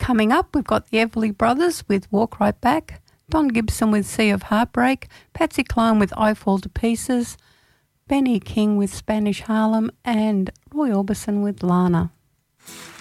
Coming up, we've got the Everly Brothers with Walk Right Back, Don Gibson with Sea of Heartbreak, Patsy Cline with I Fall to Pieces, Benny King with Spanish Harlem, and Roy Orbison with Lana.